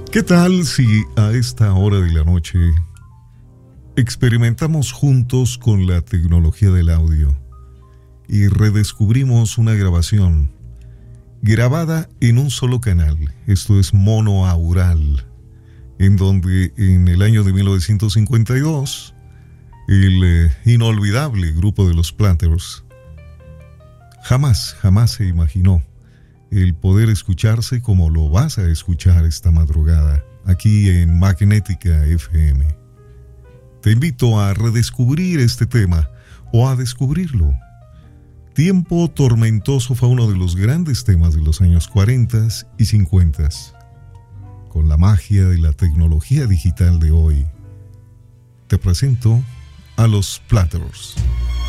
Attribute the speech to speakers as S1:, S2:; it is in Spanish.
S1: ¿Qué tal si a esta hora de la noche experimentamos juntos con la tecnología del audio y redescubrimos una grabación grabada en un solo canal? Esto es monoaural, en donde en el año de 1952 el inolvidable grupo de los Platters jamás se imaginó el poder escucharse como lo vas a escuchar esta madrugada aquí en Magnética FM. Te invito a redescubrir este tema o a descubrirlo. Tiempo Tormentoso fue uno de los grandes temas de los años 40 y 50. Con la magia de la tecnología digital de hoy, te presento a los Platters.